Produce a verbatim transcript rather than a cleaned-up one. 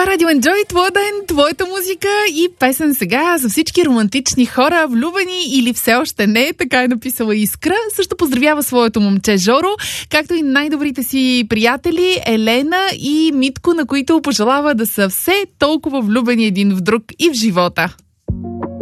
Това Радио Enjoy, твой ден, твоята музика и песен сега за всички романтични хора, влюбени или все още не, така е написала Искра. Също поздравява своето момче Жоро, както и най-добрите си приятели Елена и Митко, на които пожелава да са все толкова влюбени един в друг и в живота.